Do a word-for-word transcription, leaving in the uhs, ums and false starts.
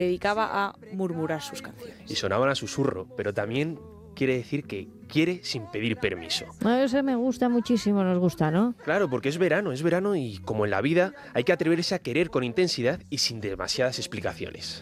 dedicaba a murmurar sus canciones. Y sonaban a susurro, pero también quiere decir que quiere sin pedir permiso. Eso me gusta muchísimo, nos gusta, ¿no? Claro, porque es verano, es verano y como en la vida hay que atreverse a querer con intensidad y sin demasiadas explicaciones.